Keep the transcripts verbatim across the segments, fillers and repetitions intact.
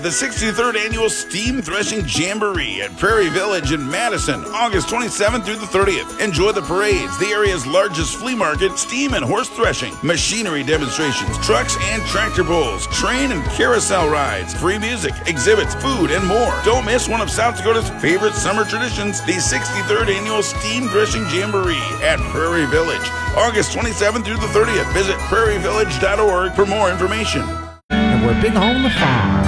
The sixty-third Annual Steam Threshing Jamboree at Prairie Village in Madison, August twenty-seventh through the thirtieth. Enjoy the parades, the area's largest flea market, steam and horse threshing, machinery demonstrations, trucks and tractor pulls, train and carousel rides, free music, exhibits, food, and more. Don't miss one of South Dakota's favorite summer traditions, the sixty-third Annual Steam Threshing Jamboree at Prairie Village, August twenty-seventh through the thirtieth. Visit prairie village dot org for more information. And we're big on the farm.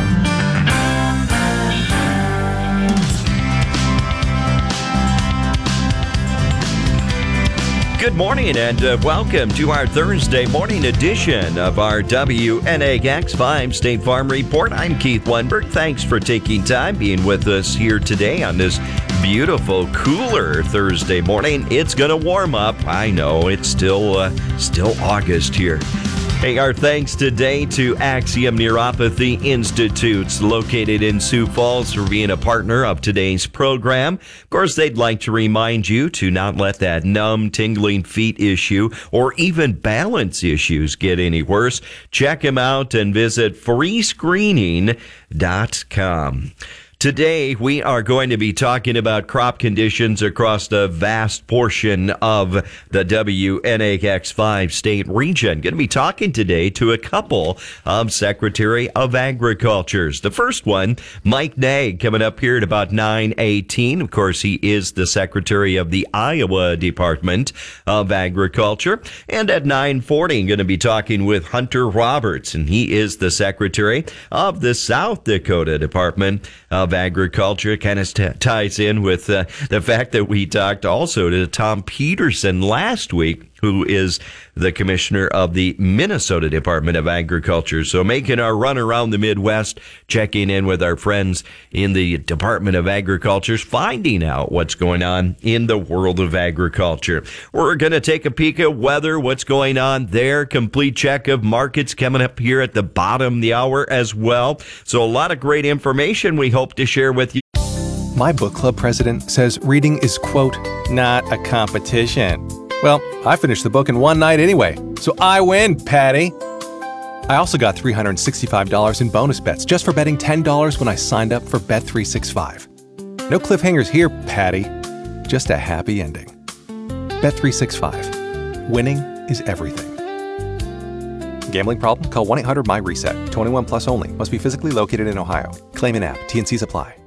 Good morning and uh, welcome to our Thursday morning edition of our W N A X five State Farm Report. I'm Keith Weinberg. Thanks for taking time being with us here today on this beautiful, cooler Thursday morning. It's going to warm up. I know it's still uh, still August here. Hey, our thanks today to Axiom Neuropathy Institutes, located in Sioux Falls, for being a partner of today's program. Of course, they'd like to remind you to not let that numb, tingling feet issue or even balance issues get any worse. Check them out and visit free screening dot com. Today, we are going to be talking about crop conditions across the vast portion of the W N A X five state region. Going to be talking today to a couple of Secretary of Agricultures. The first one, Mike Naig, coming up here at about nine eighteen. Of course, he is the Secretary of the Iowa Department of Agriculture. And at nine forty, I'm going to be talking with Hunter Roberts, and he is the Secretary of the South Dakota Department of Agriculture. Kind of t- ties in with uh, the fact that we talked also to Tom Peterson last week, who is the commissioner of the Minnesota Department of Agriculture. So making our run around the Midwest, checking in with our friends in the Department of Agriculture, finding out what's going on in the world of agriculture. We're going to take a peek at weather, what's going on there, complete check of markets coming up here at the bottom of the hour as well. So a lot of great information we hope to share with you. My book club president says reading is, quote, not a competition. Well, I finished the book in one night anyway, so I win, Patty. I also got three hundred sixty-five dollars in bonus bets just for betting ten dollars when I signed up for Bet three sixty-five. No cliffhangers here, Patty. Just a happy ending. Bet three sixty-five. Winning is everything. Gambling problem? Call one eight hundred my reset. twenty-one plus only. Must be physically located in Ohio. Claim in app. T and C's apply.